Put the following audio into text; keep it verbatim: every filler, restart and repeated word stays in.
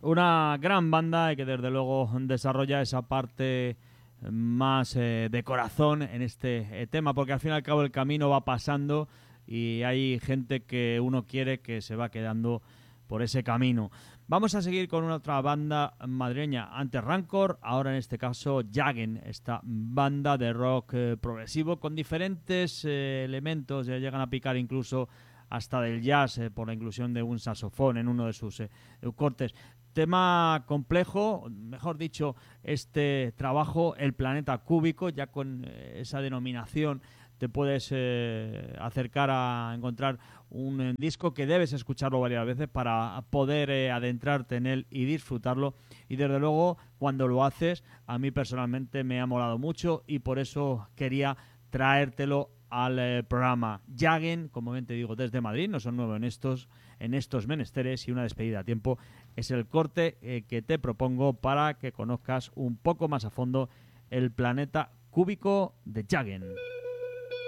una gran banda y que desde luego desarrolla esa parte más eh, de corazón en este eh, tema, porque al fin y al cabo el camino va pasando y hay gente que uno quiere que se va quedando por ese camino. Vamos a seguir con una otra banda madrileña, antes Rancor, ahora en este caso Jagen, esta banda de rock eh, progresivo con diferentes eh, elementos, eh, llegan a picar incluso hasta del jazz eh, por la inclusión de un saxofón en uno de sus eh, cortes. Tema complejo, mejor dicho, este trabajo, El Planeta Cúbico, ya con eh, esa denominación te puedes eh, acercar a encontrar un eh, disco que debes escucharlo varias veces para poder eh, adentrarte en él y disfrutarlo. Y desde luego, cuando lo haces, a mí personalmente me ha molado mucho y por eso quería traértelo al eh, programa. Jagen, como bien te digo, desde Madrid, no son nuevos en estos, en estos menesteres, y una despedida a tiempo es el corte eh, que te propongo para que conozcas un poco más a fondo El Planeta Cúbico de Jagen.